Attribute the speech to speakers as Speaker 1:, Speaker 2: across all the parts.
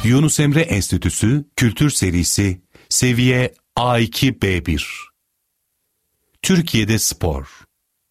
Speaker 1: Yunus Emre Enstitüsü Kültür Serisi Seviye A2-B1. Türkiye'de spor.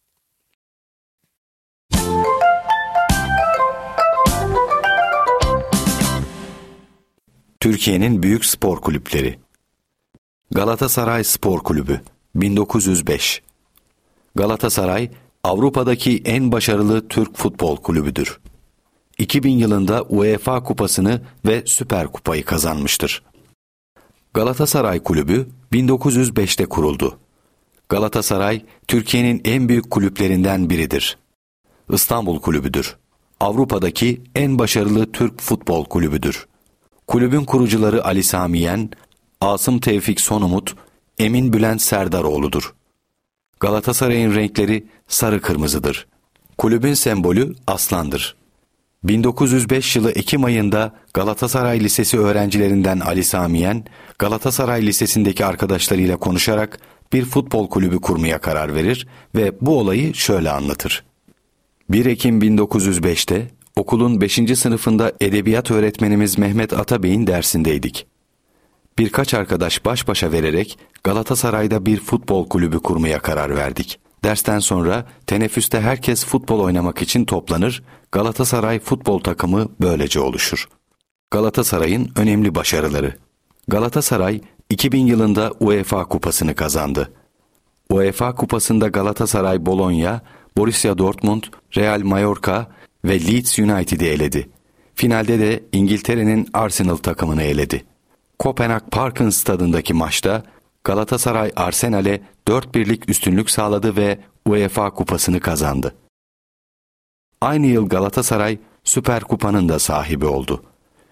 Speaker 2: Türkiye'nin büyük spor kulüpleri. Galatasaray Spor Kulübü 1905. Galatasaray, Avrupa'daki en başarılı Türk futbol kulübüdür. 2000 yılında UEFA Kupası'nı ve Süper Kupayı kazanmıştır. Galatasaray Kulübü 1905'te kuruldu. Galatasaray, Türkiye'nin en büyük kulüplerinden biridir. İstanbul Kulübü'dür. Avrupa'daki en başarılı Türk futbol kulübüdür. Kulübün kurucuları Ali Sami Yen, Asım Tevfik Sonumut, Emin Bülent Serdaroğlu'dur. Galatasaray'ın renkleri sarı kırmızıdır. Kulübün sembolü aslandır. 1905 yılı Ekim ayında Galatasaray Lisesi öğrencilerinden Ali Sami Yen, Galatasaray Lisesi'ndeki arkadaşlarıyla konuşarak bir futbol kulübü kurmaya karar verir ve bu olayı şöyle anlatır. 1 Ekim 1905'te okulun 5. sınıfında edebiyat öğretmenimiz Mehmet Atabey'in dersindeydik. Birkaç arkadaş baş başa vererek Galatasaray'da bir futbol kulübü kurmaya karar verdik. Dersten sonra teneffüste herkes futbol oynamak için toplanır, Galatasaray futbol takımı böylece oluşur. Galatasaray'ın önemli başarıları. Galatasaray 2000 yılında UEFA Kupası'nı kazandı. UEFA Kupası'nda Galatasaray Bologna, Borussia Dortmund, Real Mallorca ve Leeds United'i eledi. Finalde de İngiltere'nin Arsenal takımını eledi. Kopenhag Parken stadındaki maçta Galatasaray Arsenal'e 4-1'lik üstünlük sağladı ve UEFA Kupası'nı kazandı. Aynı yıl Galatasaray Süper Kupa'nın da sahibi oldu.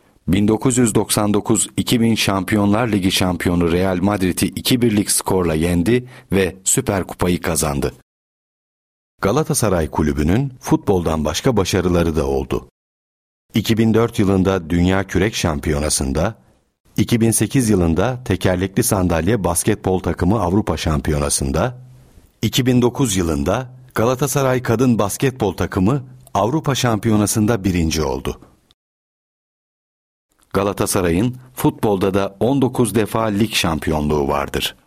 Speaker 2: 1999-2000 Şampiyonlar Ligi şampiyonu Real Madrid'i 2-1'lik skorla yendi ve Süper Kupayı kazandı. Galatasaray Kulübü'nün futboldan başka başarıları da oldu. 2004 yılında Dünya Kürek Şampiyonası'nda, 2008 yılında tekerlekli sandalye basketbol takımı Avrupa Şampiyonası'nda, 2009 yılında Galatasaray Kadın Basketbol takımı Avrupa Şampiyonası'nda birinci oldu. Galatasaray'ın futbolda da 19 defa lig şampiyonluğu vardır.